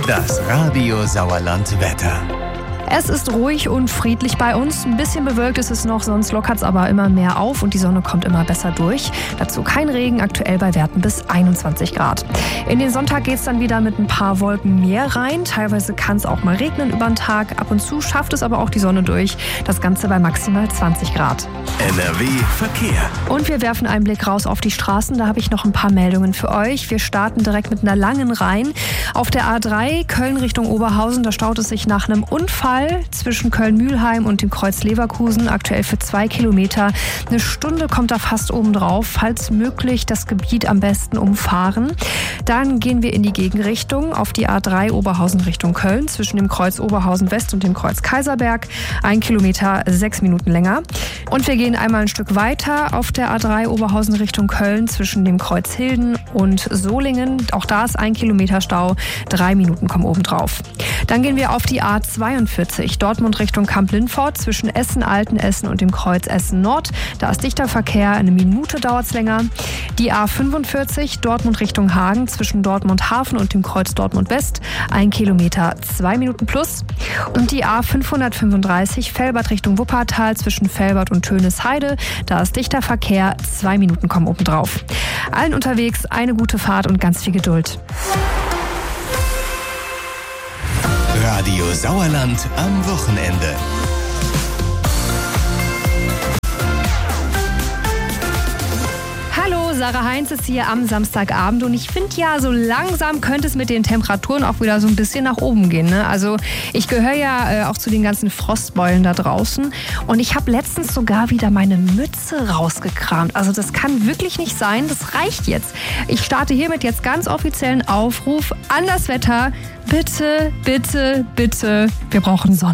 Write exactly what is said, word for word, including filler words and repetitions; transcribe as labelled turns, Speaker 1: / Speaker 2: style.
Speaker 1: Das Radio Sauerland Wetter.
Speaker 2: Es ist ruhig und friedlich bei uns. Ein bisschen bewölkt ist es noch, sonst lockert es aber immer mehr auf und die Sonne kommt immer besser durch. Dazu kein Regen, aktuell bei Werten bis einundzwanzig Grad. In den Sonntag geht es dann wieder mit ein paar Wolken mehr rein. Teilweise kann es auch mal regnen über den Tag. Ab und zu schafft es aber auch die Sonne durch. Das Ganze bei maximal zwanzig Grad.
Speaker 1: N R W Verkehr.
Speaker 2: Und wir werfen einen Blick raus auf die Straßen. Da habe ich noch ein paar Meldungen für euch. Wir starten direkt mit einer langen Reihe. Auf der A drei Köln Richtung Oberhausen, da staut es sich nach einem Unfall zwischen Köln-Mühlheim und dem Kreuz Leverkusen, aktuell für zwei Kilometer. Eine Stunde kommt da fast oben drauf. Falls möglich, das Gebiet am besten umfahren. Dann gehen wir in die Gegenrichtung auf die A drei Oberhausen Richtung Köln, zwischen dem Kreuz Oberhausen West und dem Kreuz Kaiserberg. Ein Kilometer, sechs Minuten länger. Und wir gehen einmal ein Stück weiter auf der A drei Oberhausen Richtung Köln, zwischen dem Kreuz Hilden und Solingen. Auch da ist ein Kilometer Stau. Drei Minuten kommen oben drauf. Dann gehen wir auf die A zweiundvierzig. Dortmund Richtung Kamp-Lindfort zwischen Essen-Altenessen und dem Kreuz Essen-Nord. Da ist dichter Verkehr, eine Minute dauert es länger. Die A fünfundvierzig Dortmund Richtung Hagen zwischen Dortmund Hafen und dem Kreuz Dortmund West. Ein Kilometer, zwei Minuten plus. Und die A fünfhundertfünfunddreißig Velbert Richtung Wuppertal zwischen Velbert und Tönisheide. Da ist dichter Verkehr, zwei Minuten kommen oben drauf. Allen unterwegs eine gute Fahrt und ganz viel Geduld.
Speaker 1: Radio Sauerland am Wochenende.
Speaker 2: Hallo, Sarah Heinz ist hier am Samstagabend und ich finde ja, so langsam könnte es mit den Temperaturen auch wieder so ein bisschen nach oben gehen. Ne? Also ich gehöre ja äh, auch zu den ganzen Frostbeulen da draußen und ich habe letztens sogar wieder meine Mütze rausgekramt. Also das kann wirklich nicht sein, das reicht jetzt. Ich starte hiermit jetzt ganz offiziellen Aufruf an das Wetter. Bitte, bitte, bitte, wir brauchen Sonne.